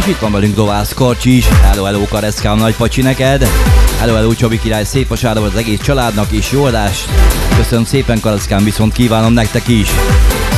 És itt van velünk Lovász Karcsi is. Hello, Kareszkám, nagy pacsi neked. Hello, Csabi király, szép vasárnapot az egész családnak és jó adást. Köszönöm szépen, Kareszkám, viszont kívánom nektek is.